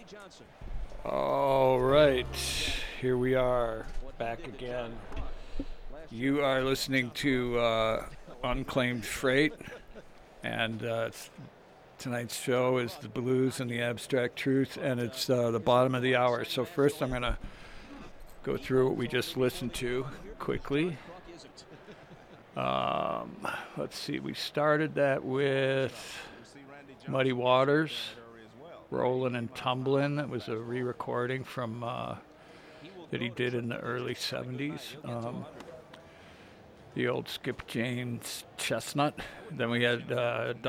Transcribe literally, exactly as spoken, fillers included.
All right, here we are back again. You are listening to uh, Unclaimed Freight, and uh, it's, tonight's show is the blues and the abstract truth, and it's uh, the bottom of the hour. So first, I'm gonna go through what we just listened to quickly. Um, let's see, we started that with Muddy Waters, Rollin' and Tumblin'. That was a re-recording from uh, that he did in the early seventies. Um, the old Skip James Chestnut. Then we had uh,